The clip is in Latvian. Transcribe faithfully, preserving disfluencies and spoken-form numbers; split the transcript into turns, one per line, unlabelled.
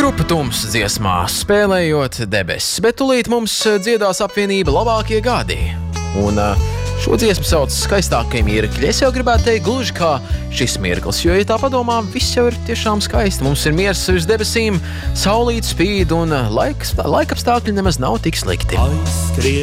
Grupa Tums dziesmā spēlējot debesis, bet tūlīt mums dziedās apvienība labākie gadi. Un šo dziesmu sauc skaistākie mirkļi. Es jau gribētu teikt gluži kā šis mirklis, jo, ja tā padomā, viss jau ir tiešām skaisti. Mums ir miers uz debesīm, saulīt spīd un laiks, laikapstākļi nemaz nav tik slikti.